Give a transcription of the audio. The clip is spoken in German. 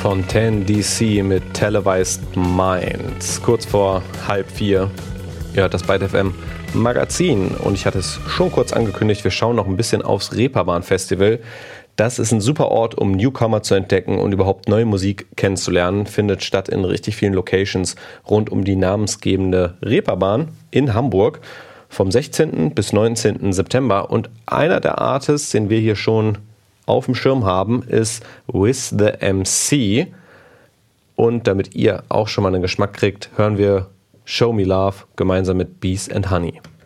Fontaine DC mit Televised Minds. Kurz vor 3:30. Ihr hört das Byte FM Magazin und ich hatte es schon kurz angekündigt, wir schauen noch ein bisschen aufs Reeperbahn Festival. Das ist ein super Ort, um Newcomer zu entdecken und überhaupt neue Musik kennenzulernen. Findet statt in richtig vielen Locations rund um die namensgebende Reeperbahn in Hamburg vom 16. bis 19. September. Und einer der Artists, den wir hier schon auf dem Schirm haben, ist With the MC. Und damit ihr auch schon mal einen Geschmack kriegt, hören wir Show Me Love gemeinsam mit Bees and Honey.